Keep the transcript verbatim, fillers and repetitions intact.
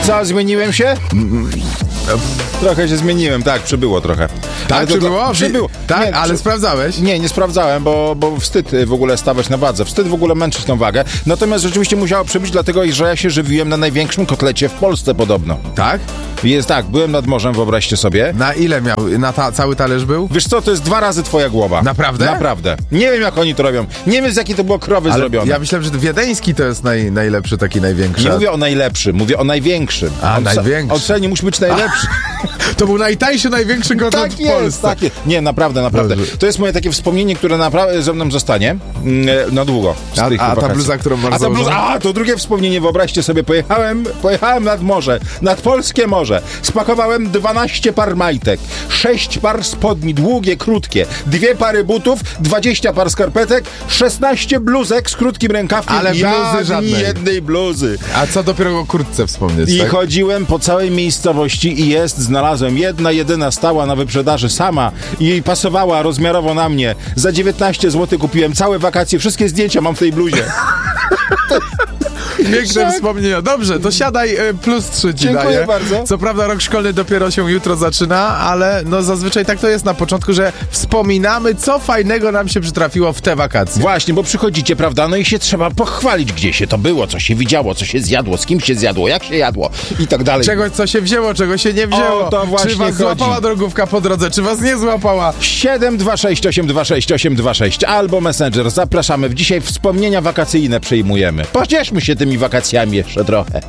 Co, zmieniłem się? Trochę się zmieniłem, tak, przybyło trochę. Tak, Ale to przybyło? dla- Przybyło. Tak, Nie, ale przy- sprawdzałeś? Nie, nie sprawdzałem, bo, bo wstyd w ogóle stawać na wadze. Wstyd w ogóle męczyć tą wagę. Natomiast rzeczywiście musiało przybyć, dlatego że ja się żywiłem na największym kotlecie w Polsce podobno. Tak? Jest tak, byłem nad morzem, wyobraźcie sobie. Na ile miał? Na ta, cały talerz był? Wiesz co, to jest dwa razy twoja głowa. Naprawdę? Naprawdę. Nie wiem, jak oni to robią. Nie wiem, z jakiej to było krowy Ale zrobione. ja myślałem, że wiedeński to jest naj, najlepszy, taki największy. Nie mówię o najlepszym, mówię o największym. A, on największy. On wcale nie musi być najlepszy. To był najtańszy, największy kotlet Tak w jest, Polsce. tak jest. Nie, naprawdę, naprawdę. Dobrze. To jest moje takie wspomnienie, które naprawdę ze mną zostanie mm, na długo. z A- tych a ta wakacji. bluza, którą masz A ta bluza, założoną? a to drugie wspomnienie, wyobraźcie sobie, pojechałem, pojechałem nad morze, nad polskie morze. Spakowałem dwanaście par majtek, sześć par spodni, długie, krótkie, dwie pary butów, dwadzieścia par skarpetek, szesnaście bluzek z krótkim rękawkiem. Ale bluzy ani żadnej. jednej bluzy. A co dopiero o kurtce wspomnieć, I tak? chodziłem po całej miejscowości i jest, znalazłem jedna, jedyna stała na wyprzedaży sama i pasowała rozmiarowo na mnie. Za dziewiętnaście złotych kupiłem całe wakacje, wszystkie zdjęcia mam w tej bluzie. Piękne Tak. wspomnienia. Dobrze, to siadaj, y, plus trzy ci Dziękuję daję. bardzo. Co prawda rok szkolny dopiero się jutro zaczyna, ale no zazwyczaj tak to jest na początku, że wspominamy, co fajnego nam się przytrafiło w te wakacje. Właśnie, bo przychodzicie, prawda, no i się trzeba pochwalić, gdzie się to było, co się widziało, co się zjadło, z kim się zjadło, jak się jadło i tak dalej. Czegoś, co się wzięło, czego się nie wzięło. O, to właśnie czy was chodzi. złapała drogówka po drodze, czy was nie złapała? siedem dwa sześć osiem dwa sześć osiem dwa sześć albo Messenger. Zapraszamy. Dzisiaj wspomnienia wakacyjne przyjmujemy. Pocieszmy się tymi wakacjami jeszcze trochę.